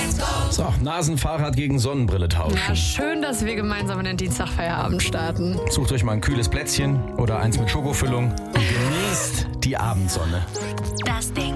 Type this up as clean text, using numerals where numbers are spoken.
So, Nasenfahrrad gegen Sonnenbrille tauschen. Ja, schön, dass wir gemeinsam in den Dienstagfeierabend starten. Sucht euch mal ein kühles Plätzchen oder eins mit Schokofüllung und genießt die Abendsonne. Das Ding.